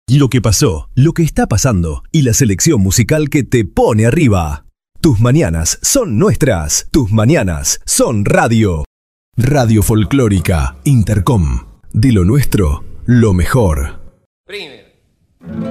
Lo que pasó, lo que está pasando y la selección musical que te pone arriba. Tus mañanas son nuestras. Tus mañanas son radio. Radio Folclórica Intercom. De lo nuestro, lo mejor. Primero.